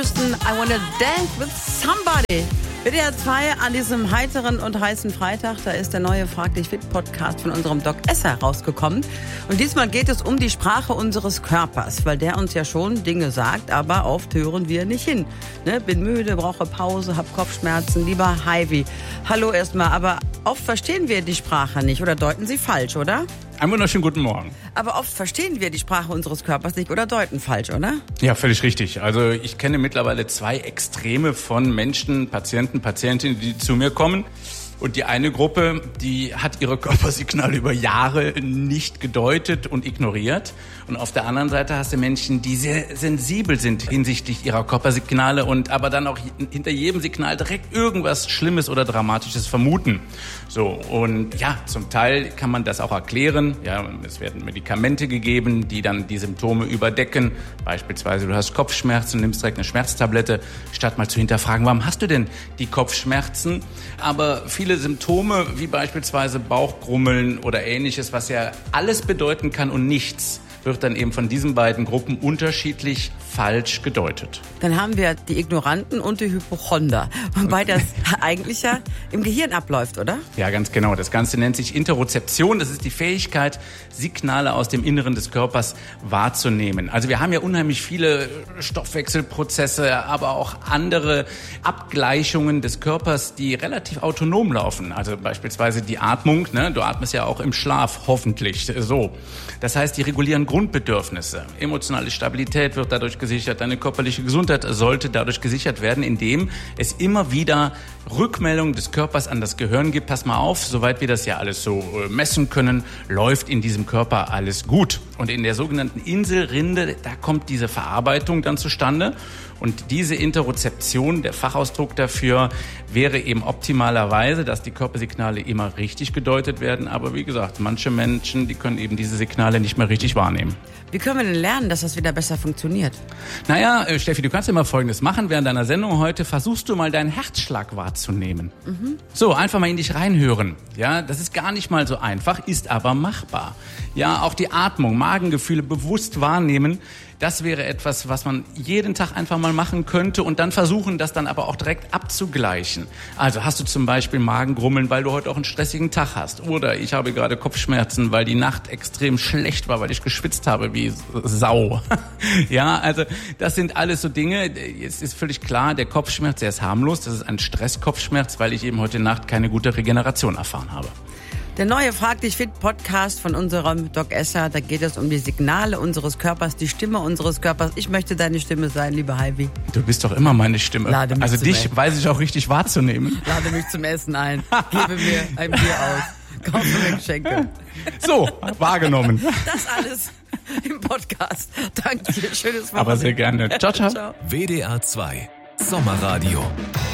I Wanna Dance with Somebody. WDR 2 an diesem heiteren und heißen Freitag, da ist der neue Frag dich fit Podcast von unserem Doc Esser rausgekommen. Und diesmal geht es um die Sprache unseres Körpers, weil der uns ja schon Dinge sagt, aber oft hören wir nicht hin. Ne? Bin müde, brauche Pause, hab Kopfschmerzen, lieber Heidi. Hallo erstmal, aber oft verstehen wir die Sprache nicht oder deuten sie falsch, oder? Einen wunderschönen guten Morgen. Aber oft verstehen wir die Sprache unseres Körpers nicht oder deuten falsch, oder? Ja, völlig richtig. Also ich kenne mittlerweile 2 Extreme von Menschen, Patienten, Patientinnen, die zu mir kommen. Und die eine Gruppe, die hat ihre Körpersignale über Jahre nicht gedeutet und ignoriert. Und auf der anderen Seite hast du Menschen, die sehr sensibel sind hinsichtlich ihrer Körpersignale und aber dann auch hinter jedem Signal direkt irgendwas Schlimmes oder Dramatisches vermuten. So, und ja, zum Teil kann man das auch erklären. Ja, es werden Medikamente gegeben, die dann die Symptome überdecken. Beispielsweise du hast Kopfschmerzen und nimmst direkt eine Schmerztablette, statt mal zu hinterfragen, warum hast du denn die Kopfschmerzen? Aber viele Symptome, wie beispielsweise Bauchgrummeln oder Ähnliches, was ja alles bedeuten kann und nichts, wird dann eben von diesen beiden Gruppen unterschiedlich falsch gedeutet. Dann haben wir die Ignoranten und die Hypochonder, wobei das eigentlich ja im Gehirn abläuft, oder? Ja, ganz genau. Das Ganze nennt sich Interozeption. Das ist die Fähigkeit, Signale aus dem Inneren des Körpers wahrzunehmen. Also wir haben ja unheimlich viele Stoffwechselprozesse, aber auch andere Abgleichungen des Körpers, die relativ autonom laufen. Also beispielsweise die Atmung, ne? Du atmest ja auch im Schlaf, hoffentlich so. Das heißt, die regulieren Grundbedürfnisse. Emotionale Stabilität wird dadurch gesichert, deine körperliche Gesundheit sollte dadurch gesichert werden, indem es immer wieder Rückmeldungen des Körpers an das Gehirn gibt. Pass mal auf, soweit wir das ja alles so messen können, läuft in diesem Körper alles gut. Und in der sogenannten Inselrinde, da kommt diese Verarbeitung dann zustande. Und diese Interozeption, der Fachausdruck dafür, wäre eben optimalerweise, dass die Körpersignale immer richtig gedeutet werden. Aber wie gesagt, manche Menschen, die können eben diese Signale nicht mehr richtig wahrnehmen. Wie können wir denn lernen, dass das wieder besser funktioniert? Naja, Steffi, du kannst ja mal Folgendes machen. Während deiner Sendung heute versuchst du mal deinen Herzschlag wahrzunehmen. So, einfach mal in dich reinhören. Ja, das ist gar nicht mal so einfach, ist aber machbar. Ja, auch die Atmung, Magengefühle bewusst wahrnehmen. Das wäre etwas, was man jeden Tag einfach mal machen könnte und dann versuchen, das dann aber auch direkt abzugleichen. Also hast du zum Beispiel Magengrummeln, weil du heute auch einen stressigen Tag hast. Oder ich habe gerade Kopfschmerzen, weil die Nacht extrem schlecht war, weil ich geschwitzt habe wie Sau. Ja, also das sind alles so Dinge. Es ist völlig klar, der Kopfschmerz, der ist harmlos. Das ist ein Stresskopfschmerz, weil ich eben heute Nacht keine gute Regeneration erfahren habe. Der neue Frag dich fit Podcast von unserem Doc Esser, da geht es um die Signale unseres Körpers, die Stimme unseres Körpers. Ich möchte deine Stimme sein, liebe Heidi. Du bist doch immer meine Stimme. Also dich Essen. weiß ich auch richtig wahrzunehmen. Lade mich zum Essen ein, gebe mir ein Bier aus, kaufe mir Geschenke. So, wahrgenommen. Das alles im Podcast. Danke dir, schönes Wochenende. Aber sehr gerne. Ciao, ciao. Ciao. WDR 2 Sommerradio.